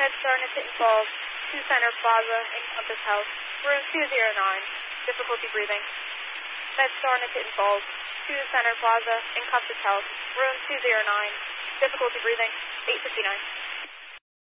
MedStar Nitin Falls, 2 Center Plaza, Encompass House, room 209, difficulty breathing. MedStar Nitin Falls, 2 Center Plaza, Encompass House, room 209, difficulty breathing, 859.